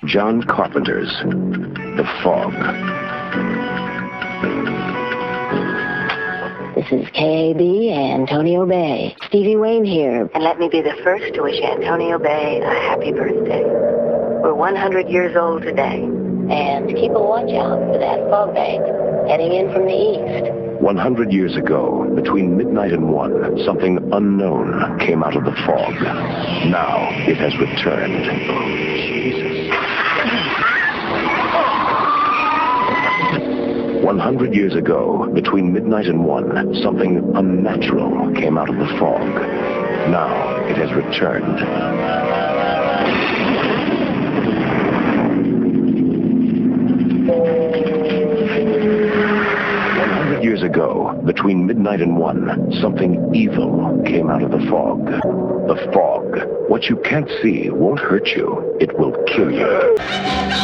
John Carpenter's The Fog. This is KAB, Antonio Bay. Stevie Wayne here. And let me be the first to wish Antonio Bay a happy birthday. We're 100 years old today. And keep a watch out for that fog bank heading in from the east. 100 years ago, between midnight and 1, something unknown came out of the fog. Now it has returned. Oh, Jesus. 100 years ago, between midnight and 1, something unnatural came out of the fog. Now it has returned. 100 years ago, between midnight and 1, something evil came out of the fog. The fog. What you can't see won't hurt you. It will kill you.